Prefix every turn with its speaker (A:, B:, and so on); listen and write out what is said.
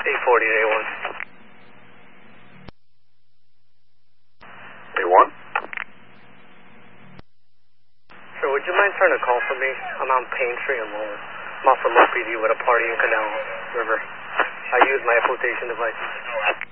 A: 840 to A1.
B: A1?
A: Sir, would you mind trying to call for me? I'm on Payne Street in Lowell. I'm off for Low PD with a party in Canal River. I use my flotation devices.